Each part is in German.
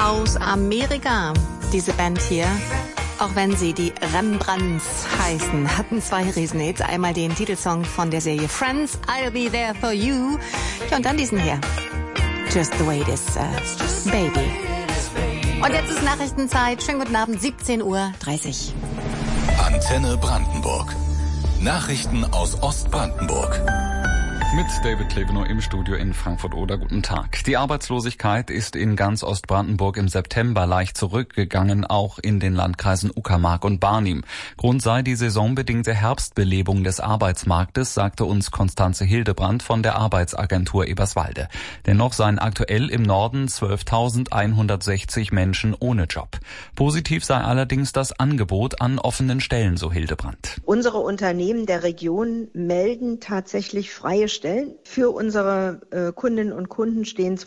aus Amerika. Diese Band hier, auch wenn sie die Rembrandts heißen, hatten 2 Riesenhits. Einmal den Titelsong von der Serie Friends, I'll Be There For You. Ja, und dann diesen hier, Just The Way It Is, Baby. Und jetzt ist Nachrichtenzeit. Schönen guten Abend, 17:30 Uhr. Antenne Brandenburg. Nachrichten aus Ostbrandenburg. Mit David Klebenow im Studio in Frankfurt-Oder. Guten Tag. Die Arbeitslosigkeit ist in ganz Ostbrandenburg im September leicht zurückgegangen, auch in den Landkreisen Uckermark und Barnim. Grund sei die saisonbedingte Herbstbelebung des Arbeitsmarktes, sagte uns Konstanze Hildebrand von der Arbeitsagentur Eberswalde. Dennoch seien aktuell im Norden 12.160 Menschen ohne Job. Positiv sei allerdings das Angebot an offenen Stellen, so Hildebrand. Unsere Unternehmen der Region melden tatsächlich freie Stellen. Für unsere Kundinnen und Kunden stehen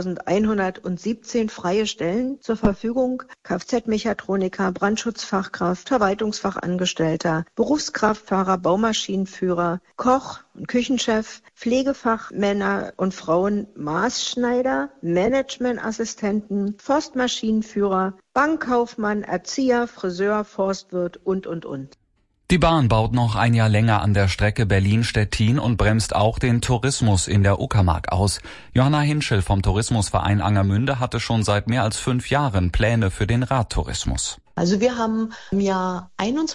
2117 freie Stellen zur Verfügung. Kfz-Mechatroniker, Brandschutzfachkraft, Verwaltungsfachangestellter, Berufskraftfahrer, Baumaschinenführer, Koch und Küchenchef, Pflegefachmänner und Frauen, Maßschneider, Managementassistenten, Forstmaschinenführer, Bankkaufmann, Erzieher, Friseur, Forstwirt und. Die Bahn baut noch ein Jahr länger an der Strecke Berlin-Stettin und bremst auch den Tourismus in der Uckermark aus. Johanna Hinschel vom Tourismusverein Angermünde hatte schon seit mehr als 5 Jahren Pläne für den Radtourismus. Also wir haben im Jahr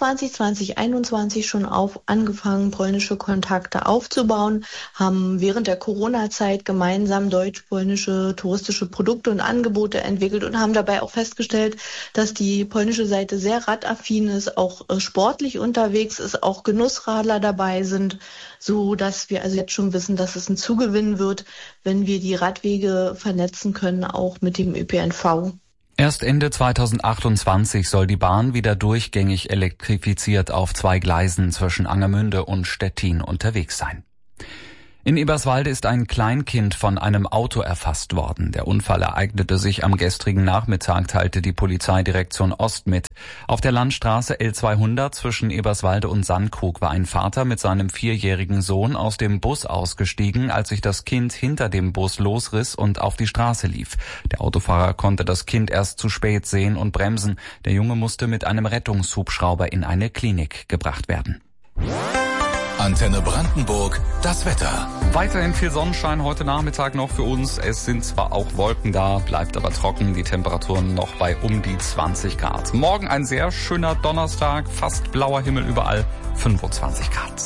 2021 schon angefangen, polnische Kontakte aufzubauen, haben während der Corona-Zeit gemeinsam deutsch-polnische touristische Produkte und Angebote entwickelt und haben dabei auch festgestellt, dass die polnische Seite sehr radaffin ist, auch sportlich unterwegs ist, auch Genussradler dabei sind, so dass wir also jetzt schon wissen, dass es ein Zugewinn wird, wenn wir die Radwege vernetzen können, auch mit dem ÖPNV. Erst Ende 2028 soll die Bahn wieder durchgängig elektrifiziert auf 2 Gleisen zwischen Angermünde und Stettin unterwegs sein. In Eberswalde ist ein Kleinkind von einem Auto erfasst worden. Der Unfall ereignete sich am gestrigen Nachmittag, teilte die Polizeidirektion Ost mit. Auf der Landstraße L200 zwischen Eberswalde und Sandkrug war ein Vater mit seinem 4-jährigen Sohn aus dem Bus ausgestiegen, als sich das Kind hinter dem Bus losriss und auf die Straße lief. Der Autofahrer konnte das Kind erst zu spät sehen und bremsen. Der Junge musste mit einem Rettungshubschrauber in eine Klinik gebracht werden. Antenne Brandenburg, das Wetter. Weiterhin viel Sonnenschein heute Nachmittag noch für uns. Es sind zwar auch Wolken da, bleibt aber trocken. Die Temperaturen noch bei um die 20 Grad. Morgen ein sehr schöner Donnerstag, fast blauer Himmel überall, 25 Grad.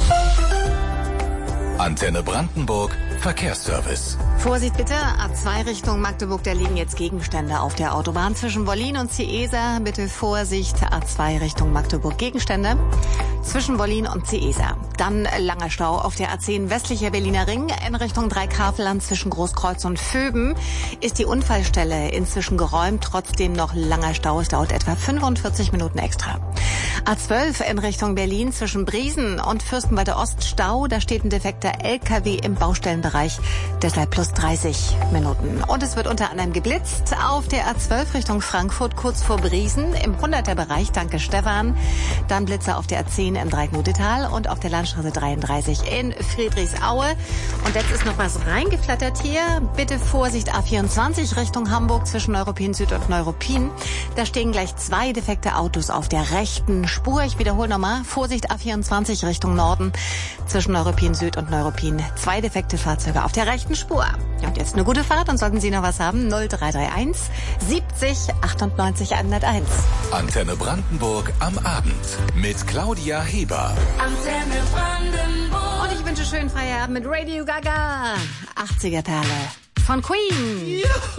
Antenne Brandenburg, Verkehrsservice. Vorsicht bitte, A2 Richtung Magdeburg, da liegen jetzt Gegenstände auf der Autobahn zwischen Wollin und Ciesa. Bitte Vorsicht, A2 Richtung Magdeburg, Gegenstände zwischen Wollin und Ciesa. Dann langer Stau auf der A10 westlicher Berliner Ring in Richtung Dreikaveland zwischen Großkreuz und Vöben. Ist die Unfallstelle inzwischen geräumt, trotzdem noch langer Stau. Es dauert etwa 45 Minuten extra. A12 in Richtung Berlin zwischen Briesen und Fürstenwalde Ost Stau. Da steht ein defekter LKW im Baustellenbereich, deshalb plus 30 Minuten. Und es wird unter anderem geblitzt auf der A12 Richtung Frankfurt kurz vor Briesen im 100er-Bereich, danke Stefan. Dann Blitzer auf der A10 im Dreiecknudetal und auf der Landstraße 33 in Friedrichsaue. Und jetzt ist noch was reingeflattert hier. Bitte Vorsicht, A24 Richtung Hamburg zwischen Neuruppin Süd und Neuruppin. Da stehen gleich 2 defekte Autos auf der rechten Spur. Ich wiederhole nochmal. Vorsicht, A24 Richtung Norden zwischen Neuruppin Süd und Neuruppin. 2 defekte Fahrzeuge auf der rechten Spur. Ja, und jetzt eine gute Fahrt und sollten Sie noch was haben, 0331 70 98 101. Antenne Brandenburg am Abend mit Claudia Heber. Antenne Brandenburg. Und ich wünsche schönen Feierabend mit Radio Gaga. 80er Perle von Queen. Juhu.